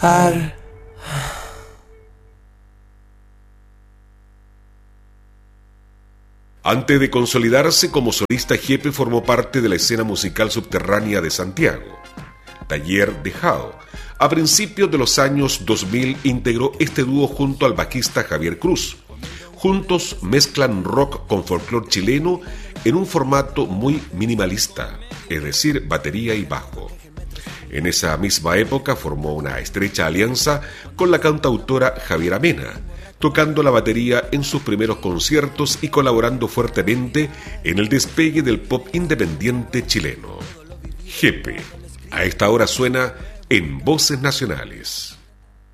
Antes de consolidarse como solista, Jepe formó parte de la escena musical subterránea de Santiago, Taller de Jao. A principios de los años 2000 integró este dúo junto al bajista Javier Cruz. Juntos mezclan rock con folclore chileno en un formato muy minimalista, es decir, batería y bajo. En esa misma época formó una estrecha alianza con la cantautora Javiera Mena, tocando la batería en sus primeros conciertos y colaborando fuertemente en el despegue del pop independiente chileno. Jepe, a esta hora suena en Voces Nacionales.